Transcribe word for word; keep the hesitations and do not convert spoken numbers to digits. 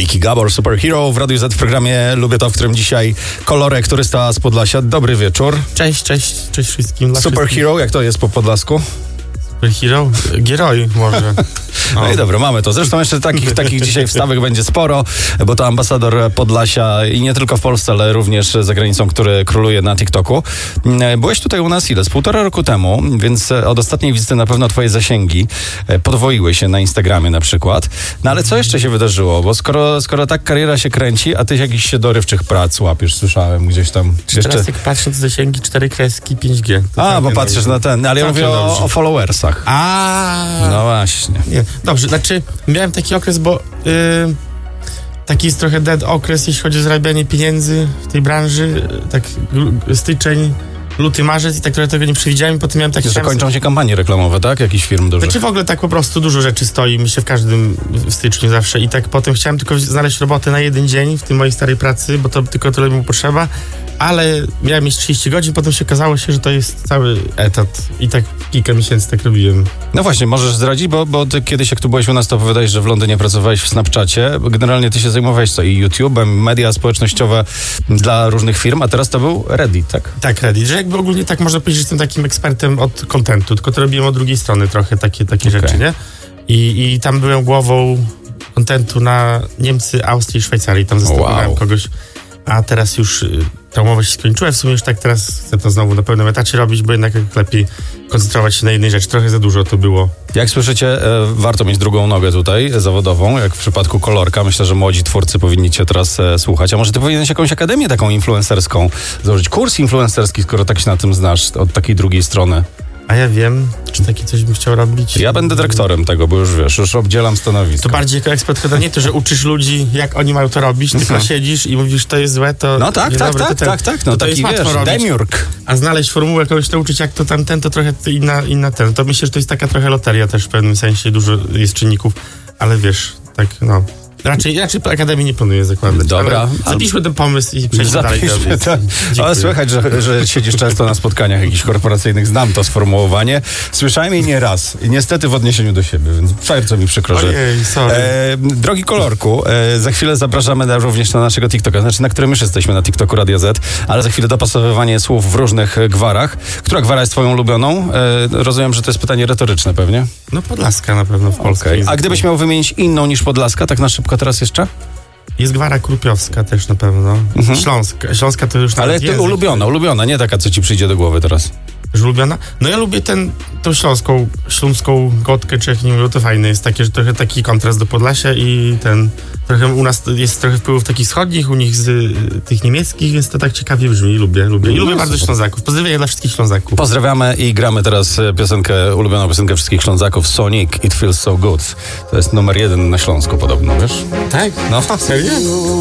Vicky Gabor, Superhero w Radiu Z w programie Lubię To, w którym dzisiaj Kolorek, turysta z Podlasia. Dobry wieczór. Cześć, cześć, cześć wszystkim. Superhero, jak to jest po podlasku? Superhero? Gieroj może. No i dobra, mamy to. Zresztą jeszcze takich, takich dzisiaj wstawek będzie sporo, bo to ambasador Podlasia i nie tylko w Polsce, ale również za granicą, który króluje na TikToku. Byłeś tutaj u nas ile? Z półtora roku temu, więc od ostatniej wizyty na pewno twoje zasięgi podwoiły się na Instagramie na przykład. No ale co jeszcze się wydarzyło? Bo skoro, skoro tak kariera się kręci, a ty jakichś się dorywczych prac łapiesz, słyszałem gdzieś tam. Jeszcze... Teraz jak patrzę na zasięgi, cztery kreski, pięć G. A, bo patrzysz na ten, ale ja mówię o, o followersach. A. No właśnie. Nie. Dobrze, znaczy miałem taki okres, bo yy, taki jest trochę dead okres, jeśli chodzi o zarabianie pieniędzy w tej branży, tak styczeń, luty, marzec i tak trochę tego nie przewidziałem. Potem miałem taki... Że kończą się kampanie reklamowe, tak? Jakichś firm dużych. Znaczy w ogóle tak po prostu dużo rzeczy stoi mi się w każdym w styczniu zawsze i tak potem chciałem tylko znaleźć robotę na jeden dzień w tej mojej starej pracy, bo to tylko tyle mi potrzeba, ale miałem mieć trzydzieści godzin, potem się okazało się, że to jest cały etat i tak kilka miesięcy tak robiłem. No właśnie, możesz zdradzić, bo, bo ty kiedyś jak tu byłeś u nas, to opowiadałeś, że w Londynie pracowałeś w Snapchacie. Generalnie ty się zajmowałeś co? I YouTube'em, media społecznościowe dla różnych firm, a teraz to był Reddit, tak? Tak, Reddit, że jakby ogólnie tak można powiedzieć, że jestem takim ekspertem od kontentu, tylko to robiłem od drugiej strony trochę takie, takie okay. rzeczy, nie? I, I tam byłem głową kontentu na Niemcy, Austrię i Szwajcarii, tam zastępowałem wow. kogoś, a teraz już ta umowa się skończyła, w sumie już tak teraz chcę to znowu na pełnym etacie robić, bo jednak lepiej koncentrować się na jednej rzeczy, trochę za dużo to było. Jak słyszycie, e, warto mieć drugą nogę tutaj, zawodową, jak w przypadku Kolorka. Myślę, że młodzi twórcy powinni cię teraz e, słuchać. A może ty powinieneś jakąś akademię taką influencerską założyć, kurs influencerski, skoro tak się na tym znasz, od takiej drugiej strony. A ja wiem, czy taki coś bym chciał robić. Ja będę dyrektorem tego, bo już wiesz, już obdzielam stanowisko. To bardziej jako ekspert chyba nie to, że uczysz ludzi, jak oni mają to robić, tylko siedzisz i mówisz, to jest złe, to... No tak, tak, dobre, tak, to tak, tak, no to taki, jest wiesz, demiurg. A znaleźć formułę, kogoś nauczyć, jak to tamten, to trochę inna, inna ten. To myślę, że to jest taka trochę loteria też w pewnym sensie, dużo jest czynników, ale wiesz, tak, no... Raczej, raczej akademii nie planuję zakładać. Dobra. Zapiszmy ten pomysł i przejdźmy dalej. To, ale słychać, że, że siedzisz często na spotkaniach jakichś korporacyjnych. Znam to sformułowanie. Słyszałem je nie raz. I niestety w odniesieniu do siebie, więc bardzo mi przykro, że... Ojej, sorry. E, drogi Kolorku, e, za chwilę zapraszamy na, również na naszego TikToka, znaczy na którym już jesteśmy, na TikToku Radia Z, ale za chwilę dopasowywanie słów w różnych gwarach. Która gwara jest twoją ulubioną? E, rozumiem, że to jest pytanie retoryczne pewnie. No Podlaska na pewno w Polsce. Okay. A gdybyś miał wymienić inną niż Podlaska, tak na szybko teraz jeszcze? Jest gwara krupiowska też na pewno. Mhm. Śląska. Śląska to już ale to ulubiona, ulubiona, nie taka, co ci przyjdzie do głowy teraz. Już ulubiona? No ja lubię ten, tą śląską, śląską gotkę, czy jak nie mówią, to fajne jest takie, że trochę taki kontrast do Podlasia i ten, trochę u nas jest trochę wpływów takich wschodnich, u nich z y, tych niemieckich, więc to tak ciekawie brzmi, lubię, lubię. I no, lubię bardzo Ślązaków. Pozdrawiam dla wszystkich Ślązaków. Pozdrawiamy i gramy teraz piosenkę, ulubioną piosenkę wszystkich Ślązaków, Sonic, It Feels So Good. To jest numer jeden na Śląsku podobno, wiesz? Tak? No. Serio?